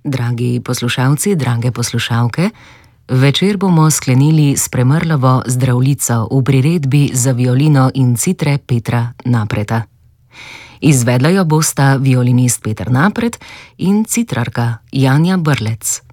Dragi poslušalci, drage poslušalke, večer bomo sklenili s Premrlovo Zdravljico v priredbi za violino in citre Petra Napreta. Izvedla jo bosta violinist Peter Napret in citrarka Janja Brlec.